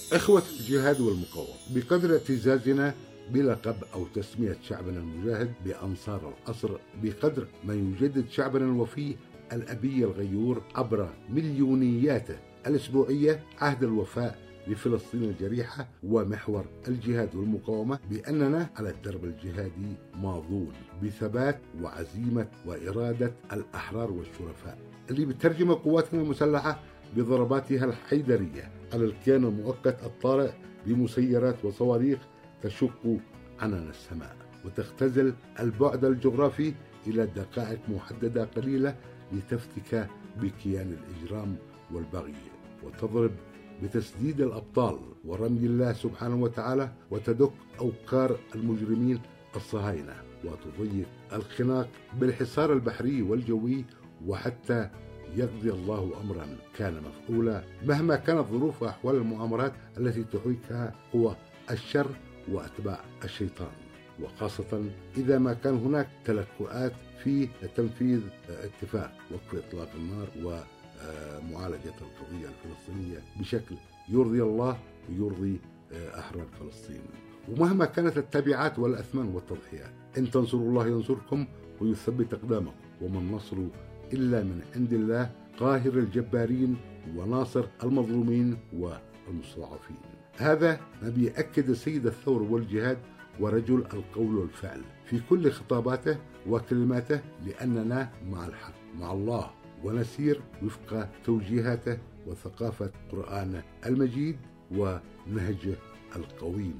إخوة الجهاد والمقاومة، بقدر اعتزازنا بلقب أو تسمية شعبنا المجاهد بأنصار العصر، بقدر ما يجدد شعبنا الوفي الأبي الغيور عبر مليونياته الأسبوعية عهد الوفاء لفلسطين الجريحة ومحور الجهاد والمقاومة، بأننا على الدرب الجهادي ماضون بثبات وعزيمة وإرادة الأحرار والشرفاء اللي بترجم قواتنا المسلحة بضرباتها الحيدرية على الكيان المؤقت الطارئ بمسيرات وصواريخ تشق عنان السماء وتختزل البعد الجغرافي إلى دقائق محددة قليلة لتفتك بكيان الإجرام والبغي، وتضرب بتسديد الأبطال ورمي الله سبحانه وتعالى، وتدك أوكار المجرمين الصهاينة، وتضيق الخناق بالحصار البحري والجوي، وحتى يقضي الله أمرا كان مفعولا مهما كانت ظروف وأحوال المؤامرات التي تحركها قوى الشر وأتباع الشيطان، وخاصة إذا ما كان هناك تلكؤات في تنفيذ اتفاق وقف إطلاق النار ومعالجة القضية الفلسطينية بشكل يرضي الله ويرضي أحرار فلسطين. ومهما كانت التبعات والأثمان والتضحيات، إن تنصروا الله ينصركم ويثبت أقدامكم، وما النصر إلا من عند الله قاهر الجبارين وناصر المظلومين والمستضعفين. هذا ما بيأكد السيد الثور والجهاد ورجل القول والفعل في كل خطاباته وكلماته، لأننا مع الحق مع الله، ونسير وفق توجيهاته وثقافة قرآنه المجيد ونهجه القويم.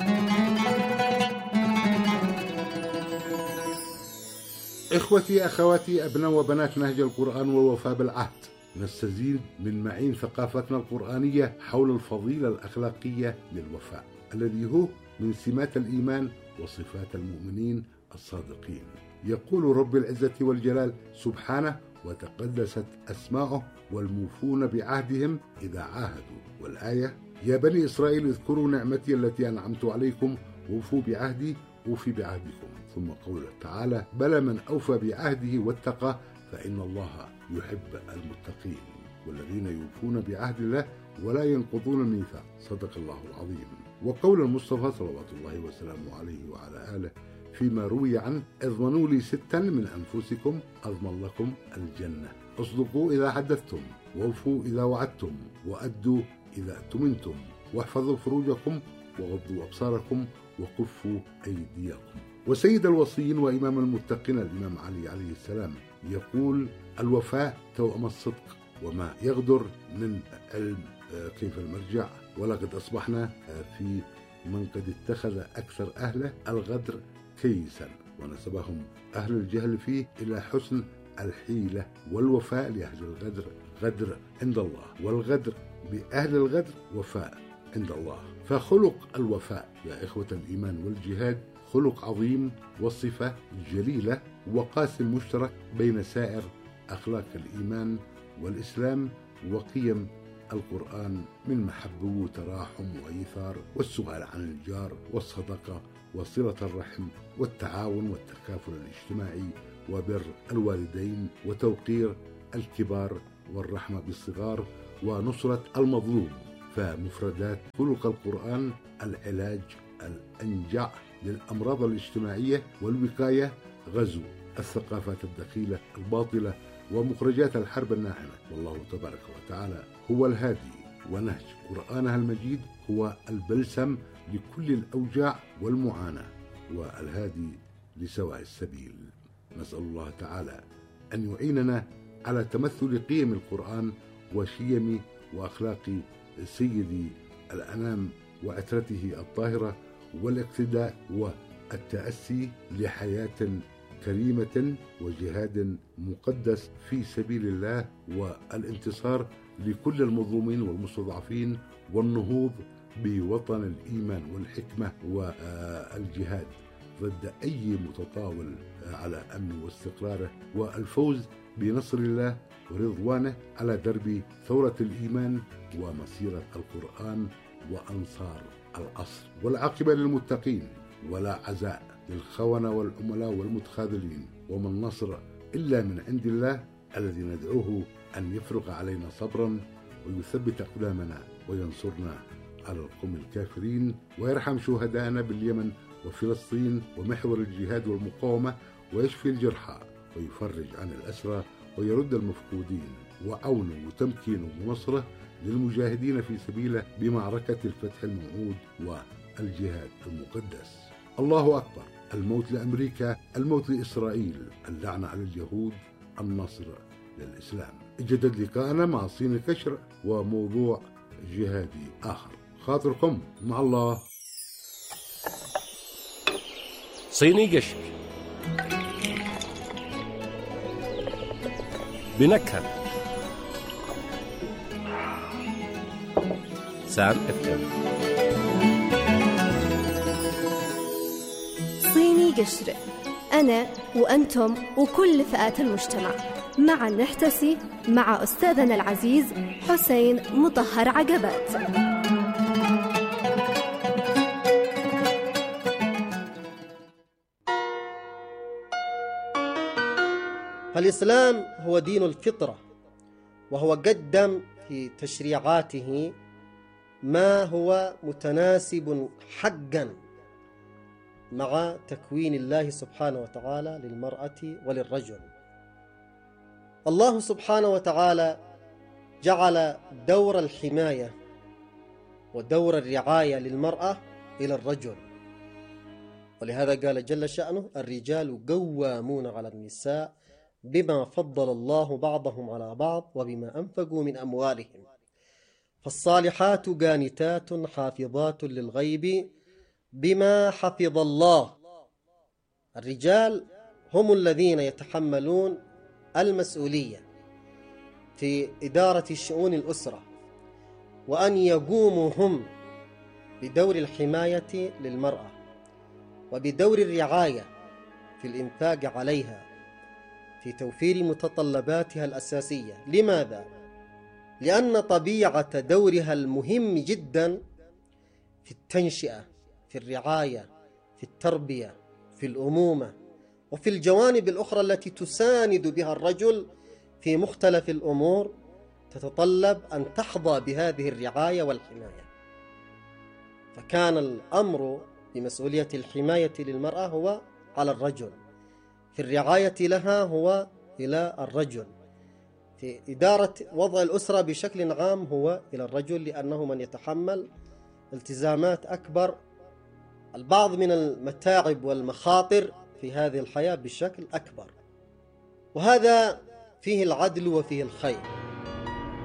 إخوتي أخواتي أبناء وبنات نهج القرآن والوفاء بالعهد، نستزيد من معين ثقافتنا القرآنية حول الفضيلة الأخلاقية للوفاء الذي هو من سمات الإيمان وصفات المؤمنين الصادقين. يقول رب العزة والجلال سبحانه وتقدست أسماؤه: والموفون بعهدهم إذا عاهدوا. والآية: يا بني إسرائيل اذكروا نعمتي التي أنعمت عليكم ووفوا بعهدي أوفي بعهدكم. ثم قوله تعالى: بلى من أوفى بعهده واتقى فإن الله يحب المتقين. والذين يوفون بعهد الله ولا ينقضون الميثاق. صدق الله العظيم. وقول المصطفى صلوات الله وسلامه عليه وعلى آله فيما روي عنه: اضمنوا لي 6 من أنفسكم أضمن لكم الجنة: اصدقوا إذا حدثتم، ووفوا إذا وعدتم، وأدوا إذا اؤتمنتم، واحفظوا فروجكم، وغضوا أبصاركم، وكفوا أيديكم. وسيد الوصيين وإمام المتقين الإمام علي عليه السلام يقول: الوفاء توأم الصدق، وما يغدر من علم كيف المرجع. ولقد أصبحنا في من قد اتخذ أكثر أهله الغدر كيسا، ونسبهم أهل الجهل فيه إلى حسن الحيلة. والوفاء لأهل الغدر غدر عند الله، والغدر بأهل الغدر وفاء عند الله. فخلق الوفاء يا إخوة الإيمان والجهاد خلق عظيم وصفة جليلة وقاسم مشترك بين سائر أخلاق الإيمان والإسلام وقيم القرآن من محبة وتراحم وإيثار والسؤال عن الجار والصدقة وصلة الرحم والتعاون والتكافل الاجتماعي وبر الوالدين وتوقير الكبار والرحمة بالصغار ونصرة المظلوم. فمفردات خلق القرآن العلاج الأنجع للأمراض الاجتماعية والوقاية، غزو الثقافات الدخيلة الباطلة، ومخرجات الحرب الناعمة. والله تبارك وتعالى هو الهادي، ونهج قرآنها المجيد هو البلسم لكل الأوجاع والمعاناة والهادي لسواء السبيل. نسأل الله تعالى أن يعيننا على تمثل قيم القرآن وشيم وأخلاق سيد الأنام وعترته الطاهرة، والاقتداء والتأسي لحياة كريمة وجهاد مقدس في سبيل الله، والانتصار لكل المظلومين والمستضعفين، والنهوض بوطن الإيمان والحكمة والجهاد ضد أي متطاول على أمن واستقراره، والفوز بنصر الله ورضوانه على درب ثورة الإيمان ومسيرة القرآن وأنصار العصر. والعاقبة للمتقين، ولا عزاء للخونة والعملاء والمتخاذلين، وما النصر إلا من عند الله الذي ندعوه أن يفرغ علينا صبرا ويثبت أقدامنا وينصرنا على القوم الكافرين، ويرحم شهداءنا باليمن وفلسطين ومحور الجهاد والمقاومة، ويشفي الجرحى ويفرج عن الأسرى ويرد المفقودين، وعونه وتمكينه ونصره للمجاهدين في سبيله بمعركة الفتح الموعود والجهاد المقدس. الله أكبر. الموت لأمريكا، الموت لإسرائيل، اللعنة على اليهود، النصر للإسلام. اجدد لقاءنا مع صين الكشر وموضوع جهادي آخر. خاطركم مع الله. صيني قشر بنكهة سام FM. صيني قشر، أنا وأنتم وكل فئات المجتمع معا نحتسي مع أستاذنا العزيز حسين مطهر عقبات. فالإسلام هو دين الفطرة، وهو قدم في تشريعاته ما هو متناسب حقا مع تكوين الله سبحانه وتعالى للمرأة وللرجل. الله سبحانه وتعالى جعل دور الحماية ودور الرعاية للمرأة إلى الرجل، ولهذا قال جل شأنه: الرجال قوامون على النساء بما فضل الله بعضهم على بعض وبما أنفقوا من أموالهم، فالصالحات قانتات حافظات للغيب بما حفظ الله. الرجال هم الذين يتحملون المسؤولية في إدارة شؤون الأسرة، وأن يقوموا هم بدور الحماية للمرأة وبدور الرعاية في الإنفاق عليها في توفير متطلباتها الأساسية. لماذا؟ لأن طبيعة دورها المهم جدا في التنشئة، في الرعاية، في التربية، في الأمومة، وفي الجوانب الأخرى التي تساند بها الرجل في مختلف الأمور، تتطلب أن تحظى بهذه الرعاية والحماية. فكان الأمر بمسؤولية الحماية للمرأة هو على الرجل، في الرعاية لها هو إلى الرجل، في إدارة وضع الأسرة بشكل عام هو إلى الرجل، لأنه من يتحمل التزامات أكبر، البعض من المتاعب والمخاطر في هذه الحياة بشكل أكبر. وهذا فيه العدل وفيه الخير.